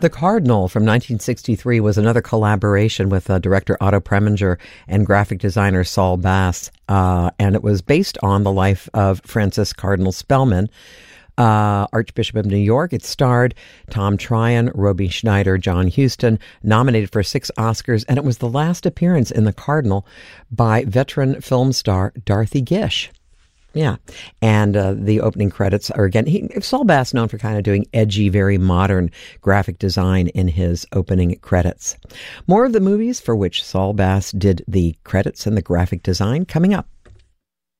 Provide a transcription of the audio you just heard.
The Cardinal from 1963 was another collaboration with director Otto Preminger and graphic designer Saul Bass, and it was based on the life of Francis Cardinal Spellman, Archbishop of New York. It starred Tom Tryon, Roby Schneider, John Huston, nominated for 6 Oscars, and it was the last appearance in The Cardinal by veteran film star Dorothy Gish. Yeah, and the opening credits are, again, Saul Bass known for kind of doing edgy, very modern graphic design in his opening credits. More of the movies for which Saul Bass did the credits and the graphic design coming up.